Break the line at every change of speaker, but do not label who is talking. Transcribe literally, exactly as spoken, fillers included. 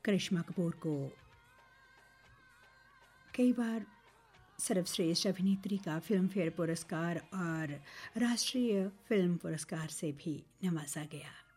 करिश्मा कपूर को कई बार सर्वश्रेष्ठ अभिनेत्री का फिल्म फेयर पुरस्कार और राष्ट्रीय फिल्म पुरस्कार से भी नवाजा गया।